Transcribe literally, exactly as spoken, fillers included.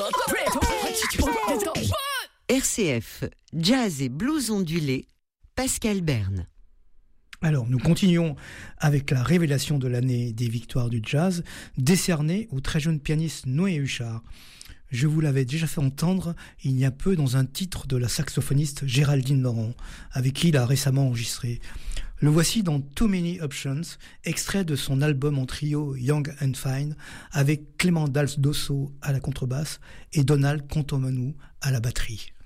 R C F, jazz et blues ondulé, Pascal Berne. Alors, nous continuons avec la révélation de l'année des victoires du jazz, décernée au très jeune pianiste Noé Huchard. Je vous l'avais déjà fait entendre il y a peu dans un titre de la saxophoniste Géraldine Laurent, avec qui il a récemment enregistré. Le voici dans Too Many Options, extrait de son album en trio Young and Fine, avec Clément Dals-Dosso à la contrebasse et Donald Contomanou à la batterie.